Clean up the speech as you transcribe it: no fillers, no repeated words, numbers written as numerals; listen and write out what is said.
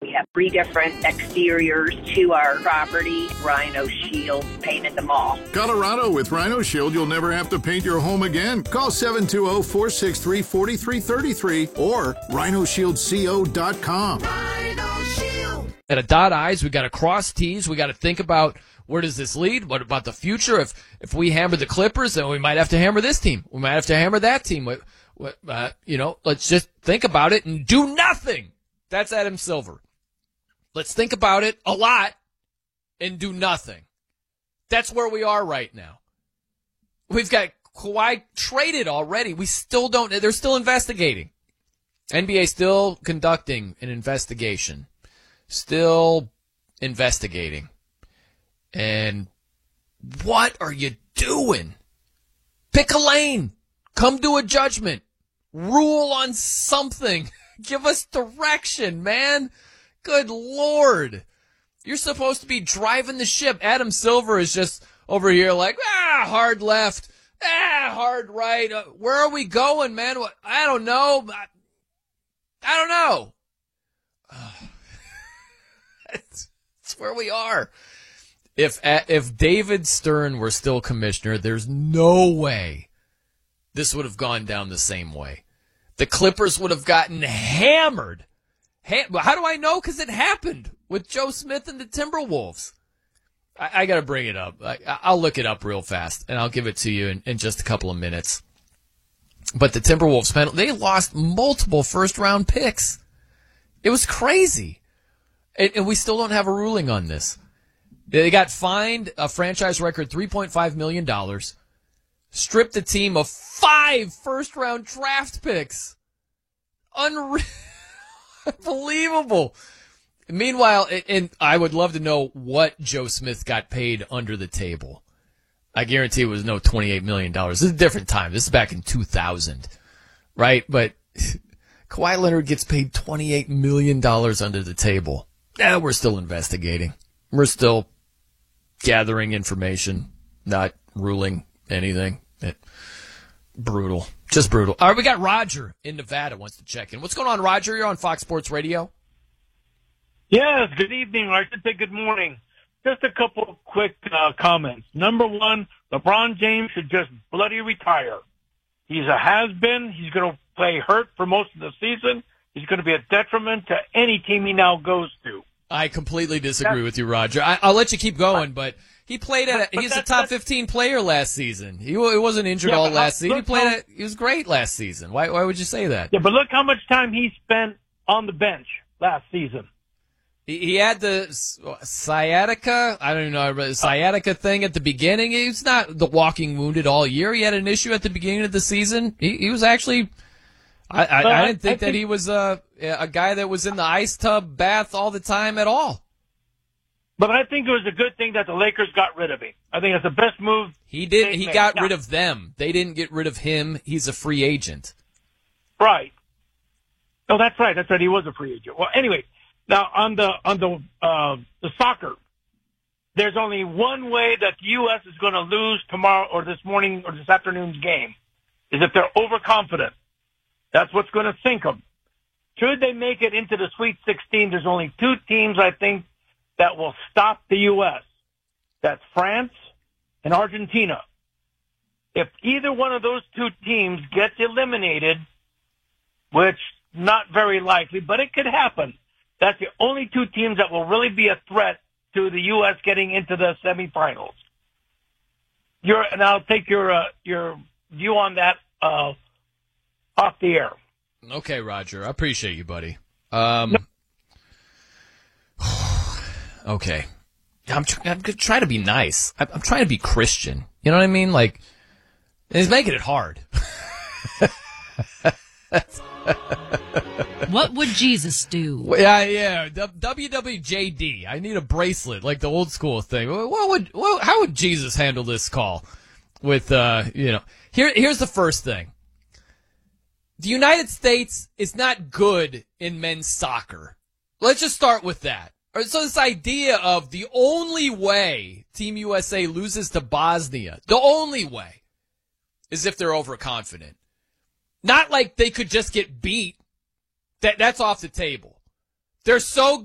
We have 3 different exteriors to our property. Rhino Shield painted them all. Colorado, with Rhino Shield, you'll never have to paint your home again. Call 720-463-4333 or rhinoshieldco.com. Rhino Shield. Got to dot I's, we got to cross T's, we got to think about where does this lead? What about the future? If we hammer the Clippers, then we might have to hammer this team. We might have to hammer that team. Let's just think about it and do nothing. That's Adam Silver. Let's think about it a lot and do nothing. That's where we are right now. We've got Kawhi traded already. We still don't. They're still investigating. NBA still conducting an investigation. Still investigating. And what are you doing? Pick a lane. Come to a judgment. Rule on something. Give us direction, man. Good Lord. You're supposed to be driving the ship. Adam Silver is just over here like, hard left, hard right. Where are we going, man? I don't know. I don't know. That's where we are. If David Stern were still commissioner, there's no way this would have gone down the same way. The Clippers would have gotten hammered. How do I know? Because it happened with Joe Smith and the Timberwolves. I got to bring it up. I'll look it up real fast, and I'll give it to you in just a couple of minutes. But the Timberwolves, they lost multiple first-round picks. It was crazy. And we still don't have a ruling on this. They got fined a franchise record $3.5 million, stripped the team of 5 first-round draft picks. Unbelievable. Meanwhile, and I would love to know what Joe Smith got paid under the table. I guarantee it was no $28 million. This is a different time. This is back in 2000, right? But Kawhi Leonard gets paid $28 million under the table. We're still investigating. We're still gathering information, not ruling anything. Brutal. Just brutal. All right, we got Roger in Nevada wants to check in. What's going on, Roger? You're on Fox Sports Radio. Yes, good evening, or I should say good morning. Just a couple of quick comments. Number one, LeBron James should just bloody retire. He's a has-been. He's going to play hurt for most of the season. He's going to be a detriment to any team he now goes to. I completely disagree with you, Roger. I'll let you keep going, but he played he's a top 15 player last season. He wasn't injured all last season. He was great last season. Why would you say that? Yeah, but look how much time he spent on the bench last season. He had the sciatica, I don't even know, sciatica thing at the beginning. He's not the walking wounded all year. He had an issue at the beginning of the season. He was actually, I didn't think that he was a guy that was in the ice tub bath all the time at all. But I think it was a good thing that the Lakers got rid of him. I think it's the best move. He did. He got rid of them. They didn't get rid of him. He's a free agent. Right. Oh, that's right. That's right. He was a free agent. Well, anyway, now on the soccer, there's only one way that the U.S. is going to lose tomorrow or this morning or this afternoon's game, is if they're overconfident. That's what's going to sink them. Should they make it into the Sweet 16, there's only 2 teams, I think, that will stop the U.S. That's France and Argentina. If either one of those 2 teams gets eliminated, which not very likely, but it could happen, that's the only 2 teams that will really be a threat to the U.S. getting into the semifinals. And I'll take your view on that off the air. Okay, Roger. I appreciate you, buddy. Okay. I'm trying to be nice. I'm trying to be Christian. You know what I mean? Like, he's making it hard. What would Jesus do? Yeah. WWJD. I need a bracelet, like the old school thing. How would Jesus handle this call? With here's the first thing. The United States is not good in men's soccer. Let's just start with that. So this idea of the only way Team USA loses to Bosnia, the only way, is if they're overconfident. Not like they could just get beat. That's off the table. They're so